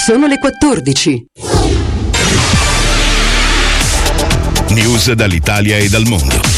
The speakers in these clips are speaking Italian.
Sono le 14. News dall'Italia e dal mondo.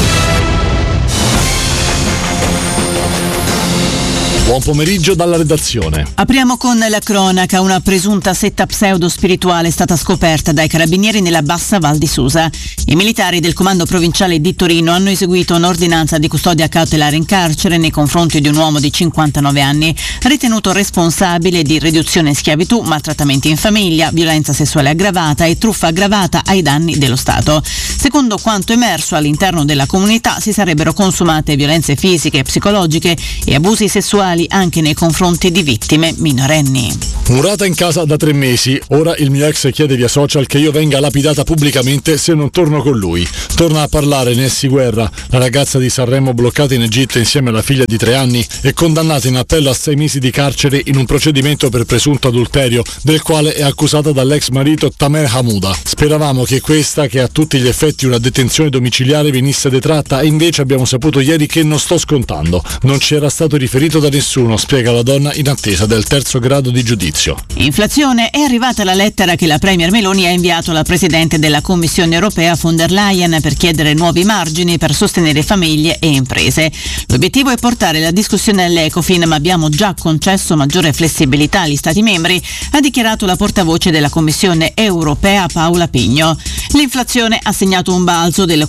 Buon pomeriggio dalla redazione. Apriamo con la cronaca. Una presunta setta pseudo-spirituale è stata scoperta dai carabinieri nella bassa Val di Susa. I militari del comando provinciale di Torino hanno eseguito un'ordinanza di custodia cautelare in carcere nei confronti di un uomo di 59 anni, ritenuto responsabile di riduzione in schiavitù, maltrattamenti in famiglia, violenza sessuale aggravata e truffa aggravata ai danni dello Stato. Secondo quanto emerso, all'interno della comunità si sarebbero consumate violenze fisiche e psicologiche e abusi sessuali anche nei confronti di vittime minorenni. Murata in casa da 3 mesi, ora il mio ex chiede via social che io venga lapidata pubblicamente se non torno con lui. Torna a parlare Nessi Guerra, la ragazza di Sanremo bloccata in Egitto insieme alla figlia di 3 anni e condannata in appello a 6 mesi di carcere in un procedimento per presunto adulterio, del quale è accusata dall'ex marito Tamer Hamouda. Speravamo che questa, che ha a tutti gli effetti una detenzione domiciliare, venisse detratta e invece abbiamo saputo ieri che non sto scontando. Non ci era stato riferito da nessuno, spiega la donna in attesa del 3° grado di giudizio. Inflazione. È arrivata la lettera che la Premier Meloni ha inviato alla Presidente della Commissione Europea von der Leyen per chiedere nuovi margini per sostenere famiglie e imprese. L'obiettivo è portare la discussione all'Ecofin, ma abbiamo già concesso maggiore flessibilità agli Stati membri, ha dichiarato la portavoce della Commissione Europea Paola Pigno. L'inflazione ha segnato un balzo del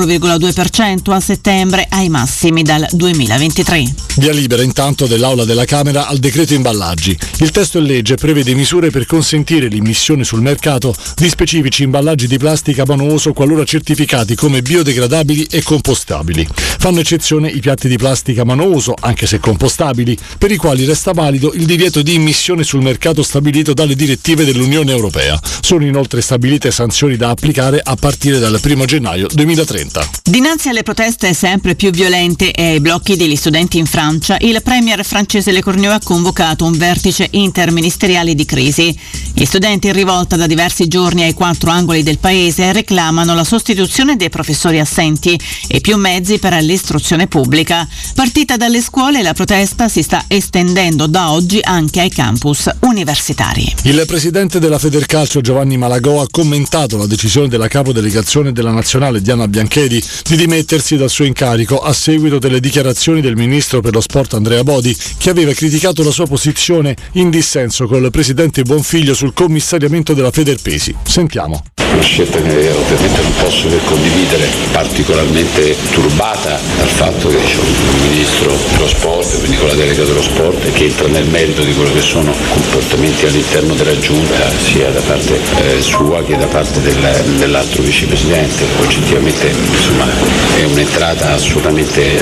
4,2% a settembre, ai massimi dal 2023. Via libera intanto dell'Aula della Camera al decreto imballaggi. Il testo in legge prevede misure per consentire l'immissione sul mercato di specifici imballaggi di plastica monouso qualora certificati come biodegradabili e compostabili. Fanno eccezione i piatti di plastica monouso, anche se compostabili, per i quali resta valido il divieto di immissione sul mercato stabilito dalle direttive dell'Unione Europea. Sono inoltre stabilite sanzioni da applicare a partire dal 1 gennaio 2030. Dinanzi alle proteste sempre più violente e ai blocchi degli studenti in Francia, il premier francese Le Cornu ha convocato un vertice interministeriale di crisi. Gli studenti in rivolta da diversi giorni ai 4 angoli del paese reclamano la sostituzione dei professori assenti e più mezzi per l'istruzione pubblica. Partita dalle scuole, la protesta si sta estendendo da oggi anche ai campus universitari. Il presidente della Federcalcio Giovanni Malagò ha commentato la decisione della capodelegazione della nazionale Diana Biancheri di dimettersi dal suo incarico a seguito delle dichiarazioni del ministro per lo sport Andrea Bodi, che aveva criticato la sua posizione in dissenso con il presidente Bonfiglio sul commissariamento della Federpesi. Sentiamo. Una scelta che ovviamente non posso che condividere, particolarmente turbata dal fatto che c'è un ministro dello sport, quindi con la delega dello sport, che entra nel merito di quello che sono comportamenti all'interno della giunta, sia da parte sua che da parte dell'altro vicepresidente. Oggettivamente insomma è un'entrata assolutamente,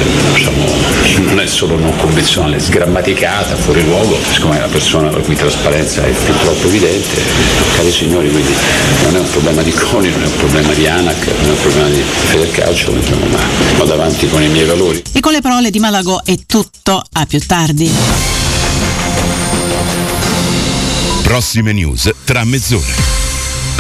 non è solo non convenzionale, sgrammaticata, fuori luogo, siccome è una persona la cui trasparenza è fin troppo evidente. Cari signori, quindi non è un problema di CONI, non è un problema di ANAC, non è un problema di Federcalcio, ma vado avanti con i miei valori. E con le parole di Malagò è tutto, a più tardi. Prossime news tra mezz'ora.